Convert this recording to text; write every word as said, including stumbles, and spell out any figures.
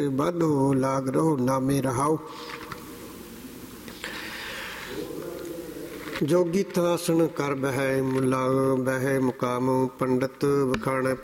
ਬਾਧੋ ਲਾਗ ਰਹੋ ਨਾਮੇ ਰਹਾਓ। ਜੋਗੀ ਤਾਸਣ ਕਰ ਬਹਿ ਮੁਲਾ ਬਹਿ ਮੁਕਾਮ ਪੰਡਤ ਵਖਾਣ